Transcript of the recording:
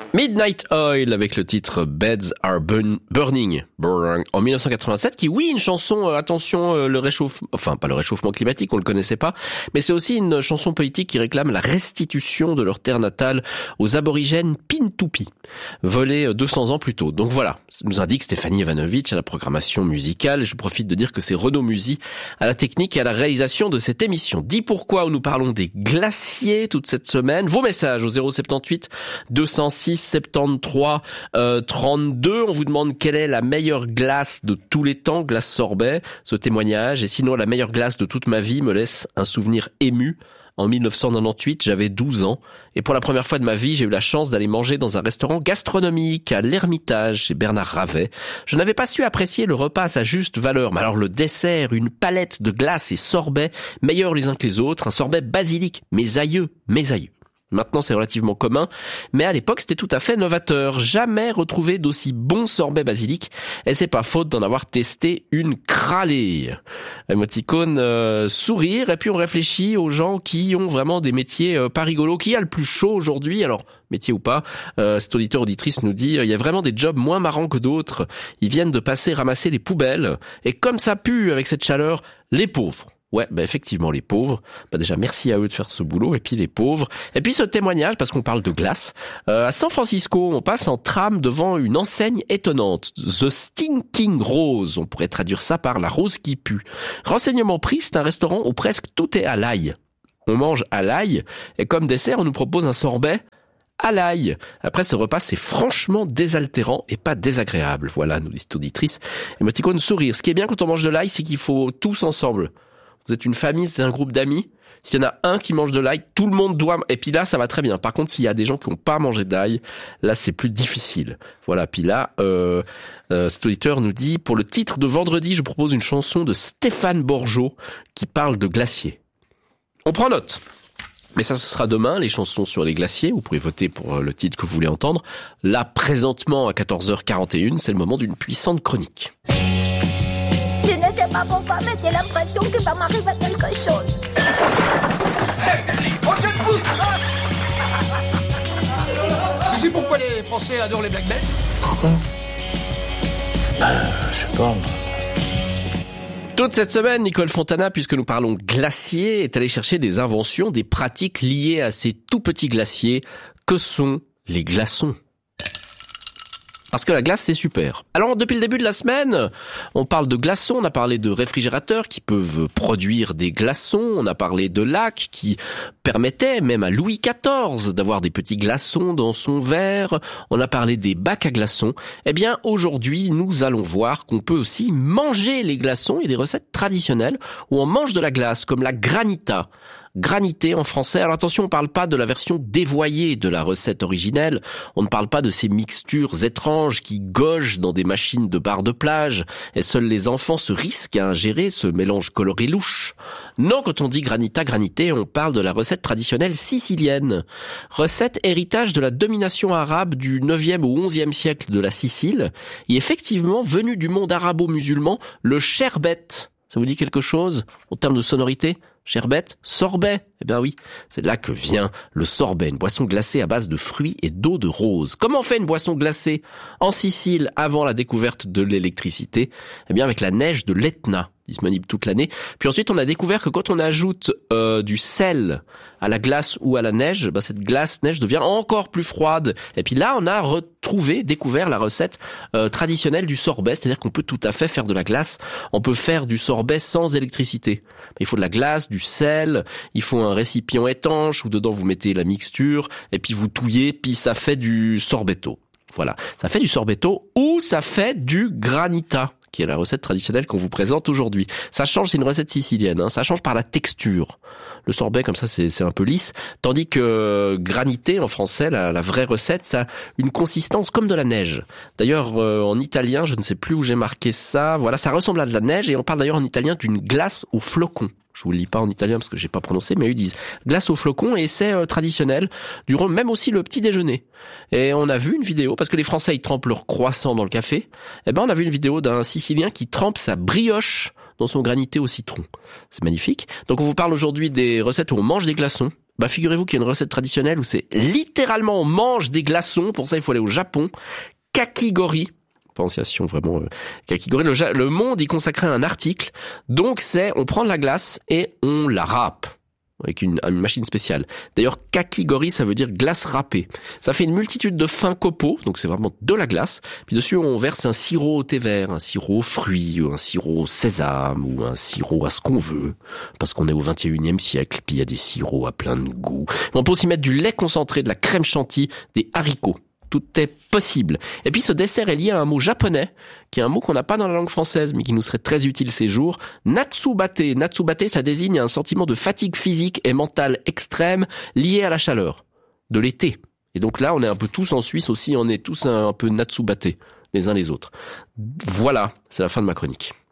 Midnight Oil avec le titre Beds Are Burning en 1987 qui, oui, une chanson, attention, le réchauffement, enfin pas le réchauffement climatique, on le connaissait pas, mais c'est aussi une chanson politique qui réclame la restitution de leur terre natale aux aborigènes Pintupi, volés 200 ans plus tôt. Donc voilà, nous indique Stéphanie Ivanovic à la programmation musicale. Je profite de dire que c'est Renaud Musy à la technique et à la réalisation de cette émission. Dis pourquoi où nous parlons des glaciers toute cette semaine. Vos messages au 078 206 73 32. On vous demande quelle est la meilleure glace de tous les temps, glace sorbet, ce témoignage. Et sinon, la meilleure glace de toute ma vie me laisse un souvenir ému. En 1998, j'avais 12 ans. Et pour la première fois de ma vie, j'ai eu la chance d'aller manger dans un restaurant gastronomique à l'Ermitage chez Bernard Ravet. Je n'avais pas su apprécier le repas à sa juste valeur. Mais alors le dessert, une palette de glaces et sorbets, meilleurs les uns que les autres. Un sorbet basilic, mes aïeux. Maintenant, c'est relativement commun, mais à l'époque, c'était tout à fait novateur. Jamais retrouvé d'aussi bon sorbet basilic, et c'est pas faute d'en avoir testé une cralée. Émoticône sourire, et puis on réfléchit aux gens qui ont vraiment des métiers pas rigolos. Qui a le plus chaud aujourd'hui? Alors, métier ou pas, cet auditeur auditrice nous dit, il y a vraiment des jobs moins marrants que d'autres. Ils viennent de passer ramasser les poubelles, et comme ça pue avec cette chaleur, les pauvres. Ouais, effectivement, les pauvres. Déjà, merci à eux de faire ce boulot. Et puis, les pauvres. Et puis, ce témoignage, parce qu'on parle de glace. À San Francisco, on passe en tram devant une enseigne étonnante. The Stinking Rose. On pourrait traduire ça par la rose qui pue. Renseignement pris, c'est un restaurant où presque tout est à l'ail. On mange à l'ail. Et comme dessert, on nous propose un sorbet à l'ail. Après ce repas, c'est franchement désaltérant et pas désagréable. Voilà, nous dit cette auditrice. Émoticône sourire. Ce qui est bien quand on mange de l'ail, c'est qu'il faut tous ensemble. Vous êtes une famille, c'est un groupe d'amis. S'il y en a un qui mange de l'ail, tout le monde doit... Et puis là, ça va très bien. Par contre, s'il y a des gens qui n'ont pas mangé d'ail, là, c'est plus difficile. Voilà, puis là, cet auditeur nous dit, pour le titre de vendredi, je propose une chanson de Stéphane Borgeot qui parle de glaciers. On prend note. Mais ça, ce sera demain, les chansons sur les glaciers. Vous pourrez voter pour le titre que vous voulez entendre. Là, présentement, à 14h41, c'est le moment d'une puissante chronique. Ce n'était pas pour pas, mais j'ai l'impression qu'il va m'arriver quelque chose. Tu sais pourquoi les Français adorent les black belts? Pourquoi? Je sais pas. Toute cette semaine, Nicole Fontana, puisque nous parlons glaciers, est allée chercher des inventions, des pratiques liées à ces tout petits glaciers. Que sont les glaçons? Parce que la glace, c'est super. Alors, depuis le début de la semaine, on parle de glaçons, on a parlé de réfrigérateurs qui peuvent produire des glaçons, on a parlé de lacs qui permettaient même à Louis XIV d'avoir des petits glaçons dans son verre, on a parlé des bacs à glaçons. Eh bien, aujourd'hui, nous allons voir qu'on peut aussi manger les glaçons et des recettes traditionnelles où on mange de la glace, comme la granita. Granité en français. Alors attention, on ne parle pas de la version dévoyée de la recette originelle. On ne parle pas de ces mixtures étranges qui gogent dans des machines de bar de plage et seuls les enfants se risquent à ingérer ce mélange coloré louche. Non, quand on dit granita, granité, on parle de la recette traditionnelle sicilienne. Recette héritage de la domination arabe du 9e au 11e siècle de la Sicile et effectivement venue du monde arabo-musulman, le sherbet. Ça vous dit quelque chose en termes de sonorité? Sherbet, sorbet, eh bien oui, c'est de là que vient le sorbet, une boisson glacée à base de fruits et d'eau de rose. Comment on fait une boisson glacée en Sicile avant la découverte de l'électricité? Eh bien avec la neige de l'Etna, disponible toute l'année. Puis ensuite, on a découvert que quand on ajoute du sel à la glace ou à la neige, cette neige devient encore plus froide. Et puis là, on a découvert la recette traditionnelle du sorbet, c'est-à-dire qu'on peut tout à fait faire de la glace. On peut faire du sorbet sans électricité. Il faut de la glace, du sel, il faut un récipient étanche où dedans vous mettez la mixture et puis vous touillez, puis ça fait du sorbetto. Voilà, ça fait du sorbetto ou ça fait du granita, qui est la recette traditionnelle qu'on vous présente aujourd'hui. Ça change, c'est une recette sicilienne, ça change par la texture. Le sorbet, comme ça, c'est un peu lisse. Tandis que granité, en français, la vraie recette, ça a une consistance comme de la neige. D'ailleurs, en italien, je ne sais plus où j'ai marqué ça. Voilà, ça ressemble à de la neige et on parle d'ailleurs en italien d'une glace aux flocons. Je vous le lis pas en italien parce que j'ai pas prononcé, mais ils disent glace aux flocons et c'est traditionnel durant même aussi le petit déjeuner. Et on a vu une vidéo, parce que les Français ils trempent leur croissant dans le café, on a vu une vidéo d'un Sicilien qui trempe sa brioche dans son granité au citron. C'est magnifique. Donc on vous parle aujourd'hui des recettes où on mange des glaçons Bah, figurez-vous qu'il y a une recette traditionnelle où c'est littéralement on mange des glaçons. Pour ça, il faut aller au Japon. Kakigori. Prononciation vraiment kakigori. Le Monde y consacrait un article. Donc on prend de la glace et on la râpe avec une machine spéciale. D'ailleurs, kakigori, ça veut dire glace râpée. Ça fait une multitude de fins copeaux, donc c'est vraiment de la glace. Puis dessus, on verse un sirop au thé vert, un sirop aux fruits, ou un sirop au sésame, ou un sirop à ce qu'on veut, parce qu'on est au 21e siècle, puis il y a des sirops à plein de goûts. On peut aussi mettre du lait concentré, de la crème chantilly, des haricots. Tout est possible. Et puis ce dessert est lié à un mot japonais, qui est un mot qu'on n'a pas dans la langue française, mais qui nous serait très utile ces jours. Natsubate. Natsubate, ça désigne un sentiment de fatigue physique et mentale extrême lié à la chaleur de l'été. Et donc là, on est un peu tous en Suisse aussi, on est tous un peu Natsubate, les uns les autres. Voilà, c'est la fin de ma chronique.